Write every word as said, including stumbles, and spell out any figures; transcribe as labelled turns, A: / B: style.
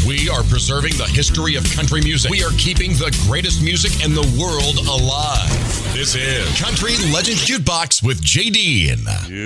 A: We are preserving the history of country music. We are keeping the greatest music in the world alive. This is Country Legend Jukebox with J D.